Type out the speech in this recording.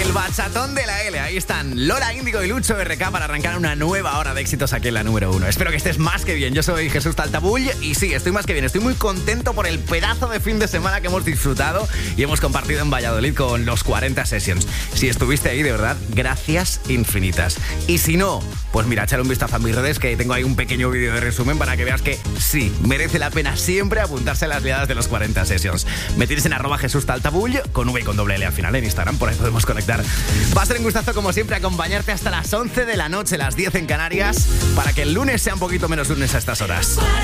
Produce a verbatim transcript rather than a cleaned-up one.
El bachatón de la L. Ahí están Lola Índigo y Lucho R K para arrancar una nueva hora de éxitos aquí en la número uno. Espero que estés más que bien. Yo soy Jesús Taltabull y sí, estoy más que bien. Estoy muy contento por el pedazo de fin de semana que hemos disfrutado y hemos compartido en Valladolid con los cuarenta Sessions. Si estuviste ahí, de verdad, gracias infinitas. Y si no, pues mira, échale un vistazo a mis redes, que tengo ahí un pequeño vídeo de resumen para que veas que sí, merece la pena siempre apuntarse a las liadas de los cuarenta Sessions. Me tienes en arroba Jesús Taltabull, con V y con doble L al final en Instagram, por ahí podemos conectar. Va a ser un gustazo, como siempre, acompañarte hasta las once de la noche, las diez en Canarias, para que el lunes sea un poquito menos lunes a estas horas.